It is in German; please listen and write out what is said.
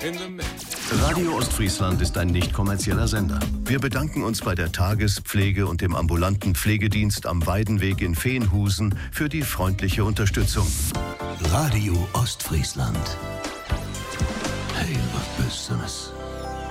in the mix. Radio Ostfriesland ist ein nicht kommerzieller Sender. Wir bedanken uns bei der Tagespflege und dem ambulanten Pflegedienst am Weidenweg in Veenhusen für die freundliche Unterstützung. Radio Ostfriesland. Heel wat Besseres.